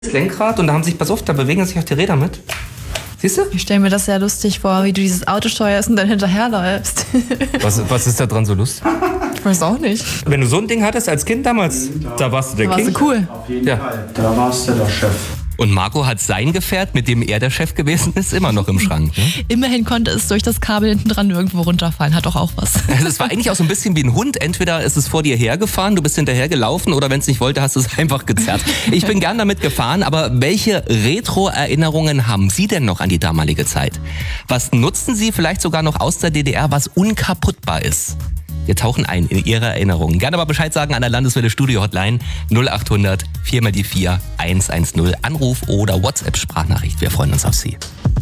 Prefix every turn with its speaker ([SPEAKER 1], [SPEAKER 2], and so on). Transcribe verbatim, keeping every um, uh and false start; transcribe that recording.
[SPEAKER 1] das Lenkrad und da haben sich, pass auf, da bewegen sich auch die Räder mit. Siehst du?
[SPEAKER 2] Ich stelle mir das sehr lustig vor, wie du dieses Auto steuerst und dann hinterherläufst.
[SPEAKER 1] Was, was ist da dran so lustig?
[SPEAKER 2] Ich weiß auch nicht.
[SPEAKER 1] Wenn du so ein Ding hattest als Kind damals, da warst du der
[SPEAKER 2] Da warst
[SPEAKER 1] King.
[SPEAKER 2] du cool.
[SPEAKER 3] Auf jeden
[SPEAKER 1] Ja.
[SPEAKER 3] Fall. Da warst du der Chef.
[SPEAKER 4] Und Marco hat sein Gefährt, mit dem er der Chef gewesen ist, immer noch im Schrank. Ne?
[SPEAKER 2] Immerhin konnte es durch das Kabel hinten dran irgendwo runterfallen. Hat doch auch was.
[SPEAKER 4] Also es war eigentlich auch so ein bisschen wie ein Hund. Entweder ist es vor dir hergefahren, du bist hinterher gelaufen, oder wenn es nicht wollte, hast du es einfach gezerrt. Ich bin gern damit gefahren, aber welche Retro-Erinnerungen haben Sie denn noch an die damalige Zeit? Was nutzen Sie vielleicht sogar noch aus der D D R, was unkaputtbar ist? Wir tauchen ein in Ihre Erinnerungen. Gerne aber Bescheid sagen an der Landeswelle Studio Hotline null acht hundert vier mal die vier eins eins null. Anruf oder WhatsApp-Sprachnachricht. Wir freuen uns auf Sie.